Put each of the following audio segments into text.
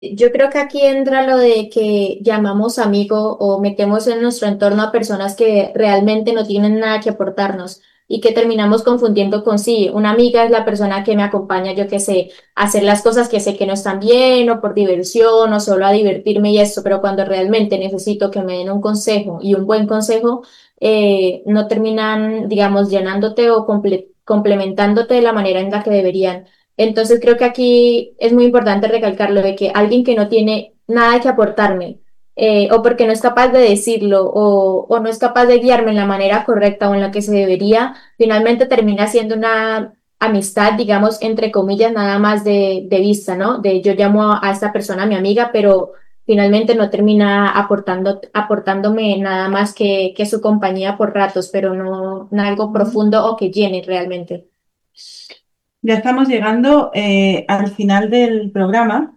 Yo creo que aquí entra lo de que llamamos amigo o metemos en nuestro entorno a personas que realmente no tienen nada que aportarnos y que terminamos confundiendo con sí. Una amiga es la persona que me acompaña, yo qué sé, a hacer las cosas que sé que no están bien o por diversión o solo a divertirme y eso, pero cuando realmente necesito que me den un consejo y un buen consejo, no terminan, digamos, llenándote o complementándote de la manera en la que deberían. Entonces creo que aquí es muy importante recalcarlo de que alguien que no tiene nada que aportarme, o porque no es capaz de decirlo, o no es capaz de guiarme en la manera correcta o en la que se debería, finalmente termina siendo una amistad, digamos, entre comillas, nada más de vista, ¿no? De yo llamo a esta persona mi amiga, pero finalmente no termina aportándome nada más que su compañía por ratos, pero no algo profundo o que llene realmente. Ya estamos llegando al final del programa.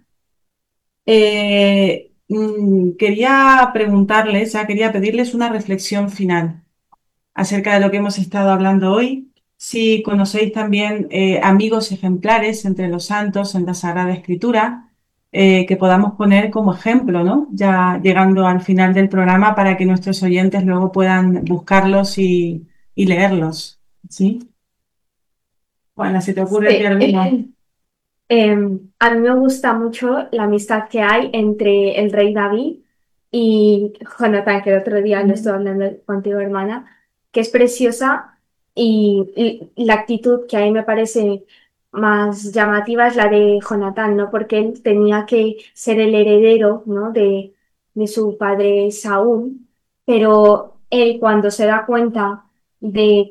Quería preguntarles, quería pedirles una reflexión final acerca de lo que hemos estado hablando hoy. Si conocéis también amigos ejemplares entre los santos en la Sagrada Escritura, que podamos poner como ejemplo, ¿no? Ya llegando al final del programa para que nuestros oyentes luego puedan buscarlos y leerlos. ¿Sí? Juana, ¿se te ocurre a ti Sí. alguno? A mí me gusta mucho la amistad que hay entre el rey David y Jonathan, que el otro día lo estuve hablando contigo, hermana, que es preciosa y la actitud que a mí me parece más llamativa es la de Jonathan, ¿no? Porque él tenía que ser el heredero, ¿no? de su padre Saúl, pero él cuando se da cuenta de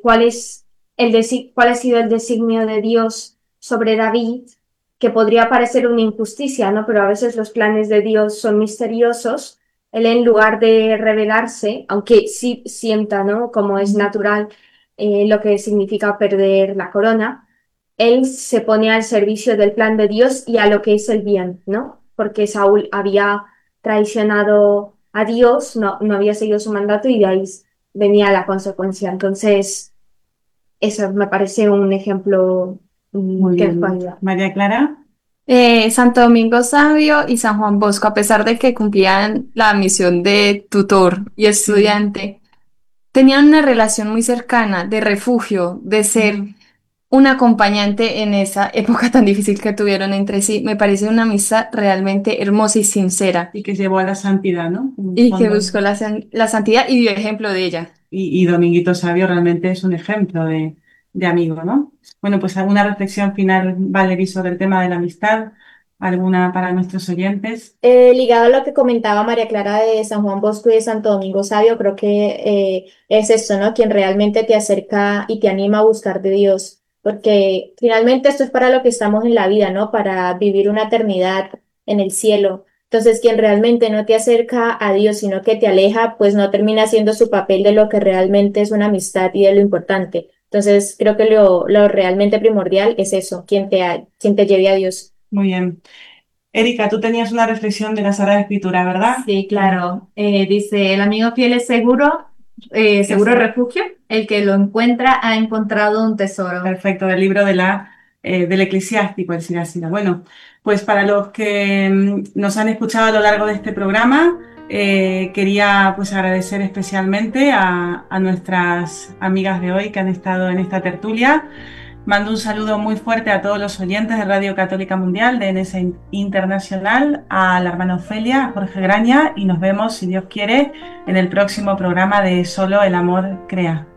cuál ha sido el designio de Dios sobre David, que podría parecer una injusticia, ¿no? Pero a veces los planes de Dios son misteriosos. Él en lugar de rebelarse, aunque sí sienta, ¿no? Como es natural lo que significa perder la corona, él se pone al servicio del plan de Dios y a lo que es el bien, ¿no? Porque Saúl había traicionado a Dios, no había seguido su mandato y de ahí venía la consecuencia. Entonces, eso me parece un ejemplo Muy que nos puede bien. ayudar. María Clara. Santo Domingo Sabio y San Juan Bosco, a pesar de que cumplían la misión de tutor y Sí. estudiante, tenían una relación muy cercana, de refugio, de ser un acompañante en esa época tan difícil que tuvieron entre sí. Me parece una amistad realmente hermosa y sincera, Y que llevó a la santidad, ¿no? En el y que fondo. buscó la santidad y dio ejemplo de ella. Y Dominguito Sabio realmente es un ejemplo de amigo, ¿no? Bueno, pues alguna reflexión final, Valerie, sobre el tema de la amistad, alguna para nuestros oyentes. Ligado a lo que comentaba María Clara de San Juan Bosco y de Santo Domingo Sabio, creo que es esto, ¿no? Quien realmente te acerca y te anima a buscar de Dios, porque finalmente esto es para lo que estamos en la vida, ¿no? Para vivir una eternidad en el cielo. Entonces, quien realmente no te acerca a Dios, sino que te aleja, pues no termina haciendo su papel de lo que realmente es una amistad y de lo importante. Entonces, creo que lo realmente primordial es eso, quien te lleve a Dios. Muy bien. Erika, tú tenías una reflexión de la Sagrada Escritura, ¿verdad? Sí, claro. Dice, el amigo fiel es seguro, seguro Eso. refugio. El que lo encuentra ha encontrado un tesoro. Perfecto, del libro del Eclesiástico, el Siracida. Bueno, pues para los que nos han escuchado a lo largo de este programa, quería pues agradecer especialmente a nuestras amigas de hoy que han estado en esta tertulia. Mando un saludo muy fuerte a todos los oyentes de Radio Católica Mundial, de NS Internacional, a la hermana Ofelia, a Jorge Graña, y nos vemos, si Dios quiere, en el próximo programa de Solo el Amor Crea.